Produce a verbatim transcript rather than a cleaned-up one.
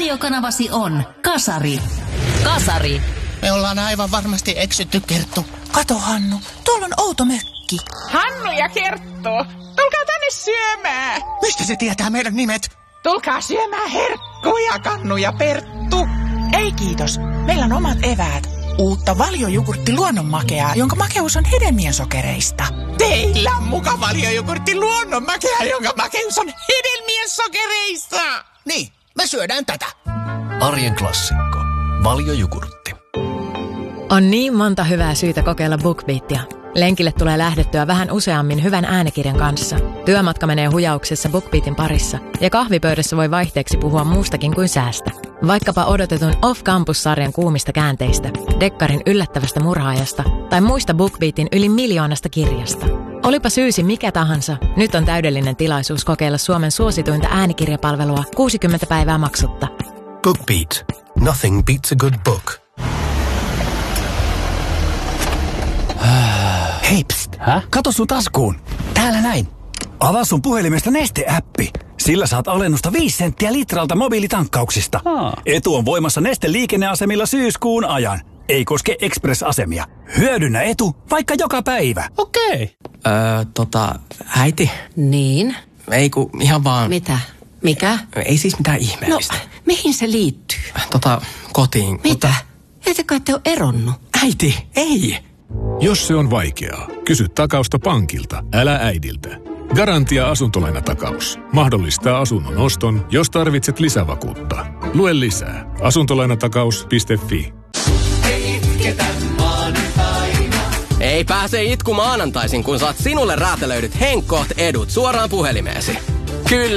radiokanavasi on Kasari. Kasari. Me ollaan aivan varmasti eksytty, Kerttu. Kato, Hannu, tuolla on outo mökki. Hannu ja Kerttu, tulkaa tänne syömään. Mistä se tietää meidän nimet? Tulkaa syömään herkkuja, Kannu ja Perttu. Ei kiitos, meillä on omat eväät. Uutta valjojogurtti luonnonmakeaa, jonka makeus on hedelmien sokereista. Teillä on muka valjojogurtti luonnonmakeaa, jonka makeus on hedelmien sokereista. Niin, me syödään tätä. Arjen klassikko. Valjojogurtti. On niin monta hyvää syytä kokeilla BookBeatia. Lenkille tulee lähdettyä vähän useammin hyvän äänikirjan kanssa. Työmatka menee hujauksessa BookBeatin parissa. Ja kahvipöydässä voi vaihteeksi puhua muustakin kuin säästä. Vaikkapa odotetun Off Campus-sarjan kuumista käänteistä, Dekkarin yllättävästä murhaajasta tai muista BookBeatin yli miljoonasta kirjasta. Olipa syysi mikä tahansa, nyt on täydellinen tilaisuus kokeilla Suomen suosituinta äänikirjapalvelua kuusikymmentä päivää maksutta. BookBeat. Nothing beats a good book. Hei, pst. Hä? Kato sun taskuun. Täällä näin. Avaa sun puhelimesta Neste-äppi. Sillä saat alennusta viisi senttiä litralta mobiilitankkauksista. Aa. Etu on voimassa Neste-liikenneasemilla syyskuun ajan. Ei koske Express-asemia. Hyödynnä etu vaikka joka päivä. Okei. Öö, tota, äiti. Niin? Ei ku, ihan vaan... Mitä? Mikä? Ei siis mitään ihmeellistä. No, mihin se liittyy? Tota, kotiin. Mitä? Mutta... Ettekö ette ole eronnut? Äiti, ei! Jos se on vaikeaa, kysy takausta pankilta, älä äidiltä. Garantia asuntolainatakaus. Mahdollistaa asunnon oston, jos tarvitset lisävakuutta. Lue lisää. asuntolainatakaus piste fi. Ei pääse itku maanantaisin, kun saat sinulle räätälöidyt Henkkoht edut suoraan puhelimeesi. Kyllä.